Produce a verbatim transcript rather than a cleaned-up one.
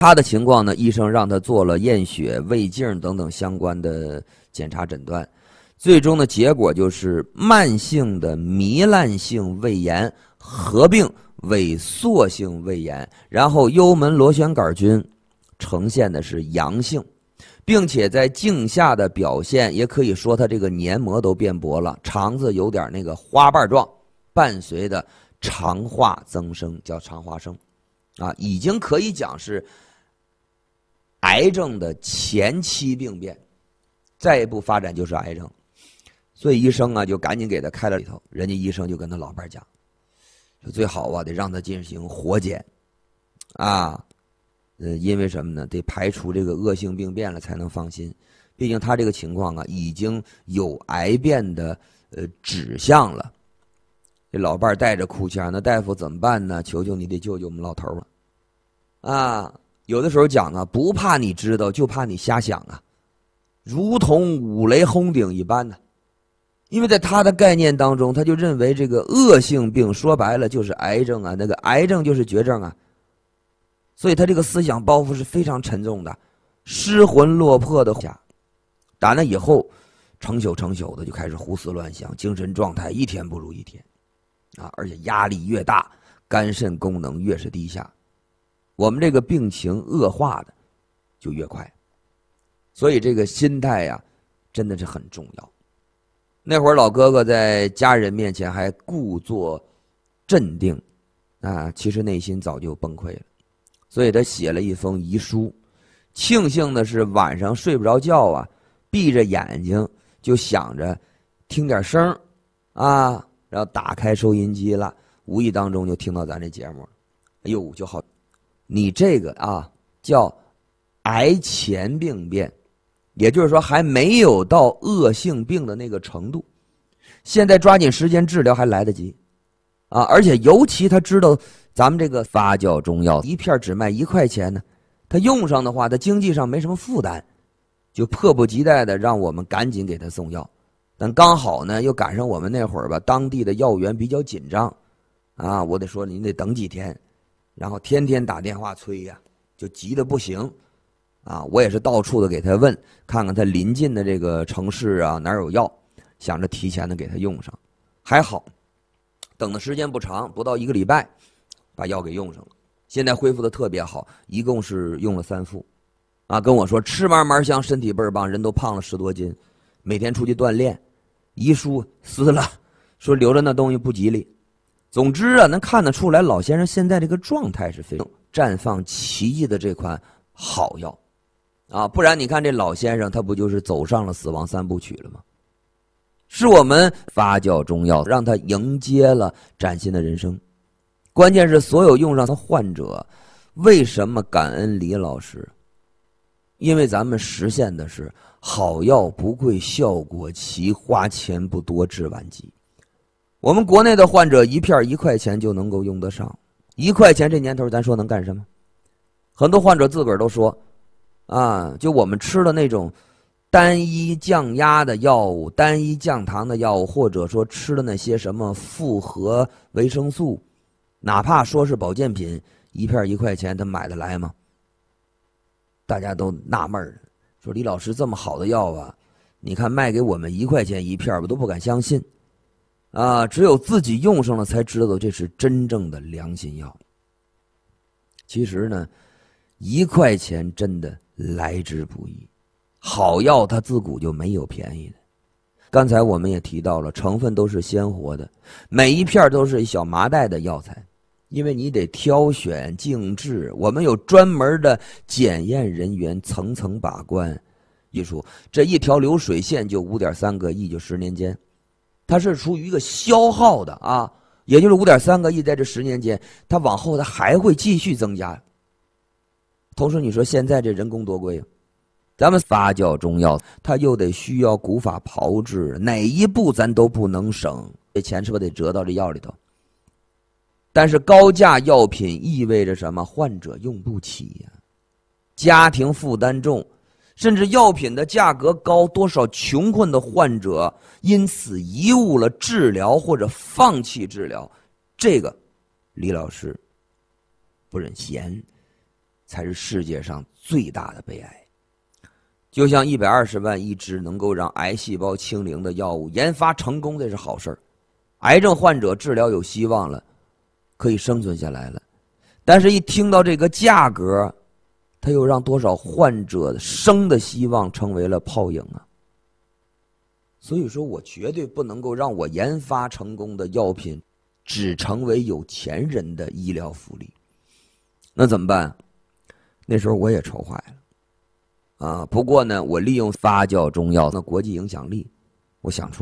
他的情况呢，医生让他做了验血、胃镜等等相关的检查诊断，最终的结果就是慢性的糜烂性胃炎合并萎缩性胃炎，然后幽门螺旋杆菌呈现的是阳性，并且在镜下的表现也可以说他这个黏膜都变薄了，肠子有点那个花瓣状，伴随的肠化增生，叫肠化生啊，已经可以讲是癌症的前期病变，再一步发展就是癌症。所以医生啊就赶紧给他开了里头，人家医生就跟他老伴讲，说最好啊得让他进行活检啊，呃，因为什么呢？得排除这个恶性病变了才能放心。毕竟他这个情况啊已经有癌变的呃指向了。这老伴带着哭腔，那大夫怎么办呢？求求你得救救我们老头了啊！有的时候讲啊，不怕你知道，就怕你瞎想啊，如同五雷轰顶一般呢。因为在他的概念当中，他就认为这个恶性病说白了就是癌症啊，那个癌症就是绝症啊，所以他这个思想包袱是非常沉重的，失魂落魄的下，打那以后，成宿成宿的就开始胡思乱想，精神状态一天不如一天，啊，而且压力越大，肝肾功能越是低下，我们这个病情恶化的就越快，所以这个心态呀，真的是很重要。那会儿老哥哥在家人面前还故作镇定，啊，其实内心早就崩溃了，所以他写了一封遗书。庆幸的是晚上睡不着觉啊，闭着眼睛就想着听点声啊，然后打开收音机了，无意当中就听到咱这节目，哎呦就好，你这个啊叫癌前病变。也就是说还没有到恶性病的那个程度，现在抓紧时间治疗还来得及啊！而且尤其他知道咱们这个发酵中药一片只卖一块钱呢，他用上的话他经济上没什么负担，就迫不及待的让我们赶紧给他送药。但刚好呢又赶上我们那会儿吧，当地的药源比较紧张啊，我得说您得等几天，然后天天打电话催呀，就急得不行啊！我也是到处的给他问，看看他临近的这个城市啊哪儿有药，想着提前的给他用上。还好，等的时间不长，不到一个礼拜，把药给用上了。现在恢复的特别好，一共是用了三副，啊，跟我说吃嘛嘛香，身体倍儿棒，人都胖了十多斤，每天出去锻炼，遗书撕了，说留着那东西不吉利。总之啊，能看得出来老先生现在这个状态是非常绽放奇迹的这款好药。啊，不然你看这老先生他不就是走上了死亡三部曲了吗？是我们发酵中药让他迎接了崭新的人生。关键是所有用上的患者为什么感恩李老师？因为咱们实现的是好药不贵，效果齐，花钱不多，治晚疾。我们国内的患者一片一块钱就能够用得上，一块钱这年头咱说能干什么？很多患者自个儿都说啊，就我们吃的那种单一降压的药物、单一降糖的药物，或者说吃的那些什么复合维生素，哪怕说是保健品，一片一块钱他买得来吗？大家都纳闷了，说李老师这么好的药啊，你看卖给我们一块钱一片，我都不敢相信啊！只有自己用上了才知道这是真正的良心药。其实呢，一块钱真的来之不易，好药它自古就没有便宜的。刚才我们也提到了，成分都是鲜活的，每一片都是一小麻袋的药材，因为你得挑选静置，我们有专门的检验人员层层把关。一说这一条流水线就 五点三个亿，就十年间，它是属于一个消耗的啊，也就是 五点三个亿，在这十年间它往后它还会继续增加。同时你说现在这人工多贵啊，咱们发酵中药它又得需要古法炮制，哪一步咱都不能省，这钱是不是得折到这药里头？但是高价药品意味着什么？患者用不起呀，家庭负担重，甚至药品的价格高，多少穷困的患者因此贻误了治疗或者放弃治疗，这个李老师不忍闲， 才是世界上最大的悲哀。就像一百二十万一支能够让癌细胞清零的药物研发成功，这是好事儿，癌症患者治疗有希望了，可以生存下来了。但是一听到这个价格，他又让多少患者生的希望成为了泡影啊！所以说我绝对不能够让我研发成功的药品只成为有钱人的医疗福利。那怎么办？那时候我也愁坏了啊！不过呢，我利用发酵中药的国际影响力，我想出